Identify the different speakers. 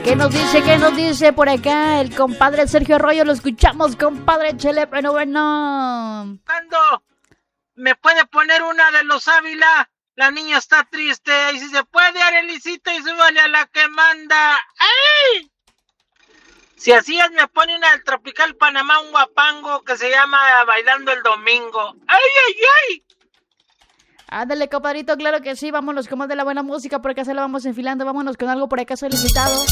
Speaker 1: ¿Qué nos dice? ¿Qué nos dice por acá el compadre Sergio Arroyo? Lo escuchamos, compadre Chele, pero bueno.
Speaker 2: ¿Cuándo me puede poner una de los Ávila? La niña está triste. Y si se puede, Arelicito, y súbale a la que manda. ¡Ay! Si así es, me pone una del Tropical Panamá, un guapango que se llama Bailando el Domingo. ¡Ay, ay, ay!
Speaker 1: Ándale, compadrito, claro que sí. Vámonos con más de la buena música. Por acá se la vamos enfilando. Vámonos con algo por acá solicitado.